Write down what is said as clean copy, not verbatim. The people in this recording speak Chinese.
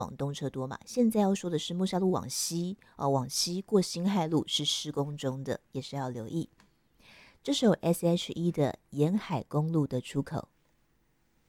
往东车多嘛，现在要说的是木栅路往西往西过辛亥路是施工中的，也是要留意。这首 S.H.E 的沿海公路的出口